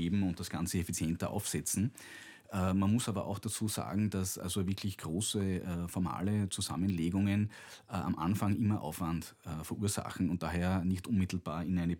geben und das Ganze effizienter aufsetzen. Man muss aber auch dazu sagen, dass also wirklich große formale Zusammenlegungen am Anfang immer Aufwand verursachen und daher nicht unmittelbar in eine